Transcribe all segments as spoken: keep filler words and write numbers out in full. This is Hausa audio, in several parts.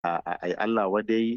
a yi Allah wadai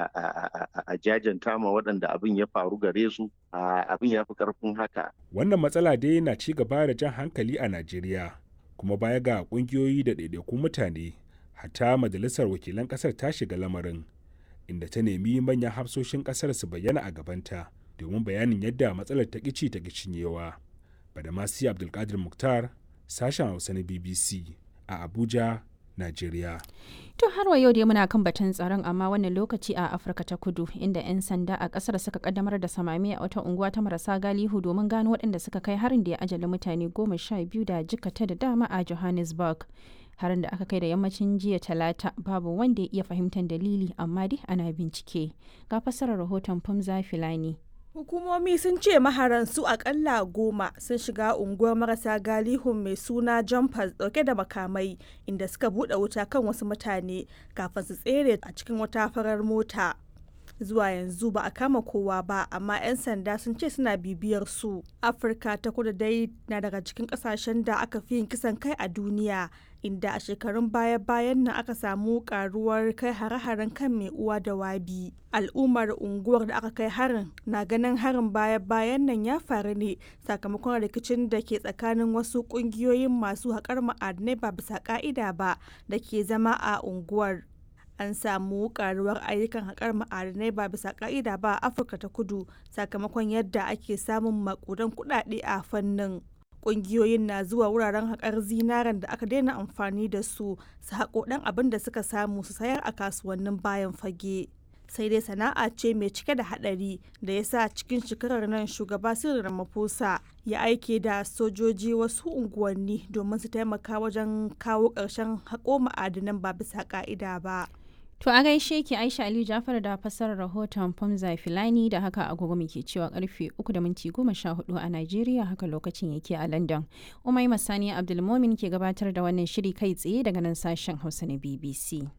a jajanta ma waɗanda abin ya faru gare su. Abin ya fi ƙarfin haka. Wannan matsala dai na ci gaba da jan hankali a Najeriya, kuma baya ga ƙungiyoyi da ɗaiɗaikun mutane, hatta majalisar wakilan ƙasar ta shiga lamarin, inda ta nemi manyan hafsoshin ƙasar su bayyana a gabanta domin bayanin yadda matsalar ta ƙici ta cinyewa. Badamasi Abdulkadir Mukhtar, sashen Hausa na B B C a Abuja, Najeriya. To har wa yau dai muna kan batun tsaron, amma wannan lokaci a Afirka ta Kudu, inda 'yan sanda a kasar suka kaddamar da samami a wata unguwa ta marasa galihu domin gano waɗanda suka kai harin da ya ajali mutane goma sha biyu da jikata da dama a Johannesburg. Harin da aka kai da yammacin jiya Talata, babu wanda ya iya fahimtar dalili, amma dai ana bincike. Ga fassarar rahoton Fumza Filani. Hukumomi sun ce maharan su akalla goma sun shiga unguwar marasa galihun mai suna Jumpers dauke da makamai, inda suka bude wuta kan wasu mutane kafin su tsere a cikin wata farar mota. Zuwa yanzu ba a kama kowa ba, amma 'yan sanda sun ce suna bibiyar su. Afirka ta Kudu dai na daga cikin kasashen da aka fi yin kisan kai a duniya, inda a shekarun baya-bayan nan aka samu karuwar kai hare-haren kan mai uwa da wabi. Al'ummar unguwar da aka kai harin na ganin harin baya-bayan nan ya faru ne sakamakon rikicin da ke tsakanin wasu kungiyoyin masu haƙar ma'adinai ba bisa ka'ida ba da ke zama a unguwar. An samu karuwar ayyukan haƙar ma'adinai ba bisa ka'ida ba a Afirka ta Kudu sakamakon yadda ake samun maƙudan kuɗaɗe a fannin. Ƙungiyoyin na zuwa wuraren haƙar zinaren da aka daina amfani da su su haƙo ɗan abin da suka samu su sayar a kasuwannin bayan fage. Sai dai sana'a ce mai cike da haɗari da ya sa cikin shekarar nan shugaba Cyril Ramaphosa ya aike da sojoji wasu unguwanni domin su taimaka wajen kawo ƙarshen haƙo ma'adinan ba bisa ƙa'ida ba. To a gaishe ki Aisha Aliyu Jafar da fassarar rahoton Fumza Filani, da haka agogo muke cewa karfe uku da minti goma sha hudu a Najeriya, haka lokacin yake a London. Umaima Sani Abdulmomin ke gabatar da wannan shiri kai tsaye daga nan sashen Hausa na B B C.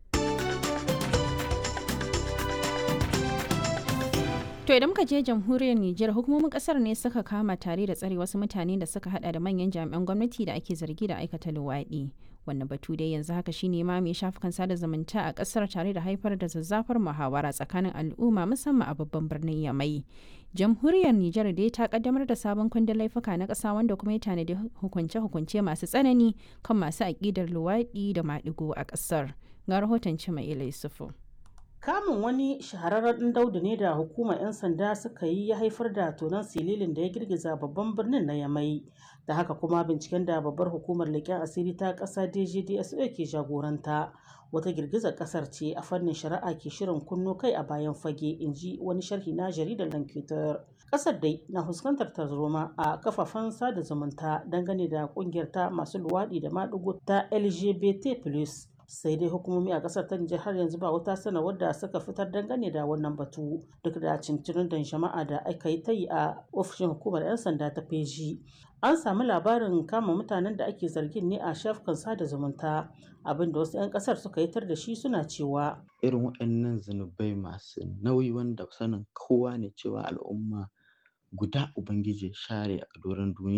To idan muka je jamhuriyar Nijar, hukumomin kasar ne suka kama tare da tsare wasu mutane da suka hada da manyan jami'an gwamnati da ake zargi da aikata luwaɗi. Wannan batu dai yanzu haka shine ma mai shafukan sada zumunta a kasar, tare da haifar da zazzafar muhawara tsakanin al'umma musamman a babban birnin Yamai. Jamhuriyar Nijar dai ta kaddamar da sabon kundin laifuka na ƙasa wanda kuma ya tanadi hukunce-hukunce masu tsanani kan masu aƙidar luwaɗi da maɗigo a ƙasar. Ga rahoton Cimaila Yusufu. Kamun wani shahararren ɗan daudu ne da hukumar 'yan sanda suka yi ya haifar da tonon sililin da ya girgiza babban birnin na Yamai. Da haka kuma binciken da babbar hukumar leƙen asiri ta ƙasa D G D S O ke jagoranta, wata girgizar ƙasar ce a fannin shari'a ke shirin kunno kai a bayan fage, in ji wani sharhi na jaridar Lankitar. Ƙasar dai na fuskantar tarzoma a kafafen sada zumunta dangane da ƙungiyar ta masu luwaɗi da maɗigo ta L G B T plus. Sai dai hukumomi a kasar ta Nijar har yanzu ba wata sanarwar da suka fitar dangane da wannan batu, duk da cincirin da jama'a da aka yi ta yi a ofishin hukumar 'yan sanda ta feji. An samu labarin kama mutanen da ake zargin ne a shafukan sada zumunta, abinda wasu 'yan kasar suka yitar da shi suna cewa irin waɗannan zunubai masu nauyi wanda sanin kowa ne cewa al'umma guda ubangiji share a doron duniya